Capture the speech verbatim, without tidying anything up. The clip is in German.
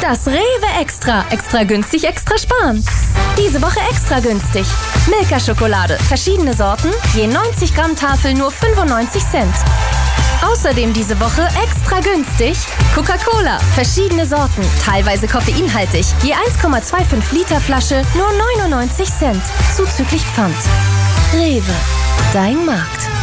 Das Rewe Extra. Extra günstig, extra sparen. Diese Woche extra günstig. Milka-Schokolade. Verschiedene Sorten. Je neunzig Gramm Tafel nur fünfundneunzig Cent. Außerdem diese Woche extra günstig Coca-Cola. Verschiedene Sorten. Teilweise koffeinhaltig. Je eins Komma fünfundzwanzig Liter Flasche nur neunundneunzig Cent. Zuzüglich Pfand. Rewe. Dein Markt.